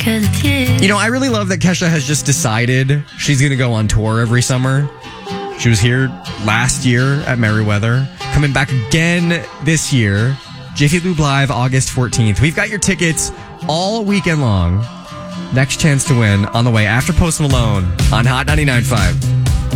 You know, I really love that Kesha has just decided she's going to go on tour every summer. She was here last year at Merriweather, coming back again this year. Jiffy Lube Live, August 14th. We've got your tickets all weekend long. Next chance to win on the way after Post Malone on Hot 99.5.